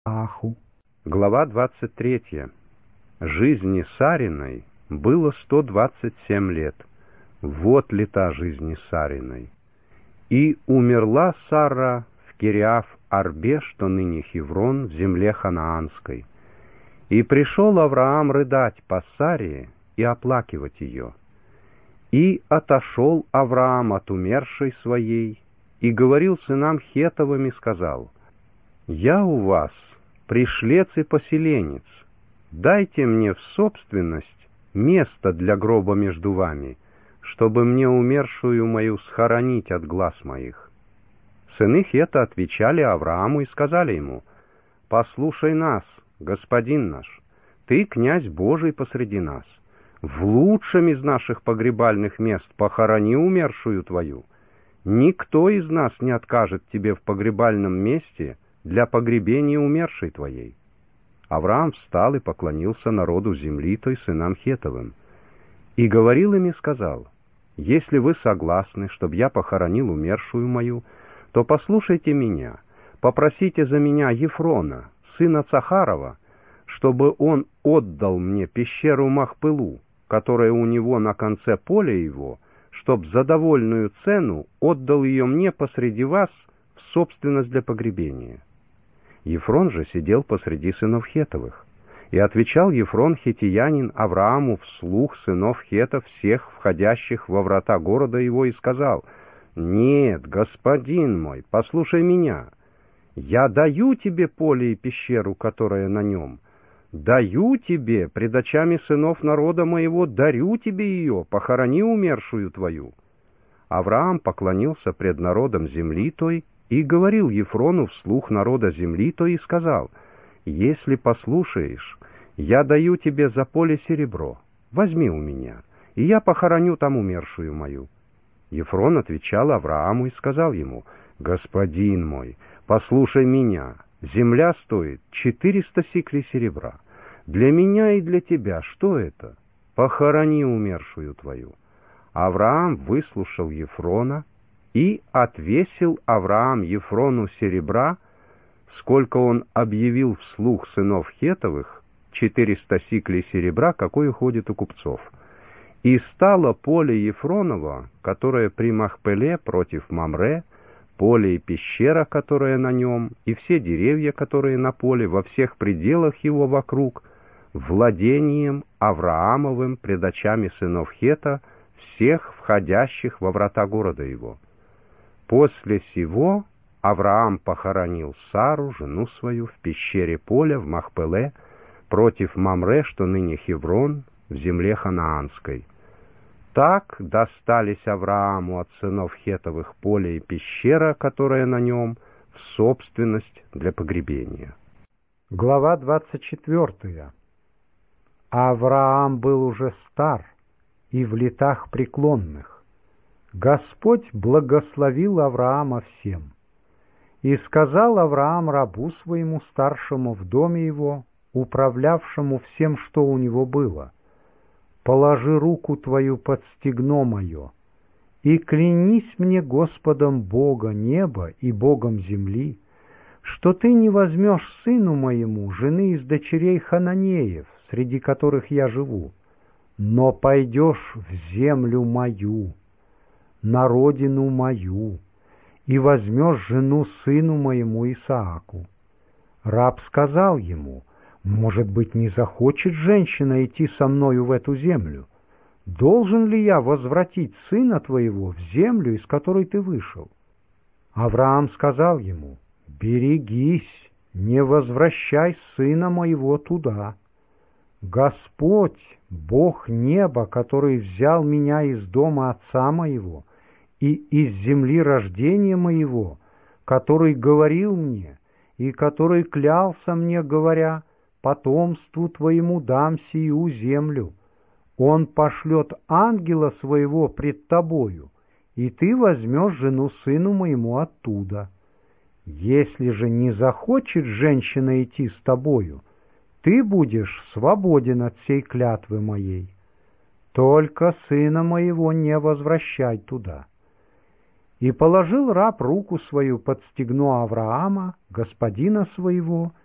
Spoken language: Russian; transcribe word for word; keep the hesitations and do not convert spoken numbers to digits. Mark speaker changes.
Speaker 1: Аху.
Speaker 2: Глава двадцать третья. Жизни Сариной было сто двадцать семь лет. Вот лета жизни Сариной. И умерла Сара в Кириаф-Арбе, что ныне Хеврон, в земле ханаанской. И пришел Авраам рыдать по Саре и оплакивать ее. И отошел Авраам от умершей своей, и говорил сынам Хеттовым и сказал: «Я у вас пришлец и поселенец, дайте мне в собственность место для гроба между вами, чтобы мне умершую мою схоронить от глаз моих». Сыны Хетта отвечали Аврааму и сказали ему: «Послушай нас, господин наш, ты князь Божий посреди нас. В лучшем из наших погребальных мест похорони умершую твою. Никто из нас не откажет тебе в погребальном месте для погребения умершей твоей». Авраам встал и поклонился народу земли той, сынам Хеттовым. И говорил им и сказал: «Если вы согласны, чтобы я похоронил умершую мою, то послушайте меня, попросите за меня Ефрона, сына Цахарова, чтобы он отдал мне пещеру Махпелу, которая у него на конце поля его, чтоб за довольную цену отдал ее мне посреди вас в собственность для погребения». Ефрон же сидел посреди сынов Хеттовых. И отвечал Ефрон хиттиянин Аврааму вслух сынов Хетта всех входящих во врата города его, и сказал: «Нет, господин мой, послушай меня. Я даю тебе поле и пещеру, которая на нем. Даю тебе, пред очами сынов народа моего, дарю тебе ее, похорони умершую твою». Авраам поклонился пред народом земли той и говорил Ефрону вслух народа земли той и сказал: «Если послушаешь, я даю тебе за поле серебро, возьми у меня, и я похороню там умершую мою». Ефрон отвечал Аврааму и сказал ему: «Господин мой, послушай меня, земля стоит четыреста сиклей серебра. Для меня и для тебя что это? Похорони умершую твою». Авраам выслушал Ефрона, и отвесил Авраам Ефрону серебра, сколько он объявил вслух сынов Хеттовых, четыреста сиклей серебра, какое ходит у купцов. И стало поле Ефронова, которое при Махпеле против Мамре, поле и пещера, которая на нем, и все деревья, которые на поле, во всех пределах его вокруг, владением Авраамовым пред очами сынов Хетта, всех входящих во врата города его. После сего Авраам похоронил Сару, жену свою, в пещере поля в Махпеле против Мамре, что ныне Хеврон, в земле ханаанской. Так достались Аврааму от сынов Хеттовых поле и пещера, которая на нем, в собственность для погребения.
Speaker 1: Глава двадцать четвертая. Авраам был уже стар и в летах преклонных. Господь благословил Авраама всем. И сказал Авраам рабу своему старшему в доме его, управлявшему всем, что у него было: «Положи руку твою под стегно мое, и клянись мне Господом Бога неба и Богом земли, что ты не возьмешь сыну моему жены из дочерей хананеев, среди которых я живу, но пойдешь в землю мою, на родину мою, и возьмешь жену сыну моему Исааку». Раб сказал ему: «Может быть, не захочет женщина идти со мною в эту землю? Должен ли я возвратить сына твоего в землю, из которой ты вышел?» Авраам сказал ему: «Берегись, не возвращай сына моего туда. Господь, Бог неба, который взял меня из дома отца моего и из земли рождения моего, который говорил мне и который клялся мне, говоря: потомству твоему дам сию землю, он пошлет ангела своего пред тобою, и ты возьмешь жену сыну моему оттуда. Если же не захочет женщина идти с тобою, ты будешь свободен от сей клятвы моей. Только сына моего не возвращай туда». И положил раб руку свою под стегно Авраама, господина своего,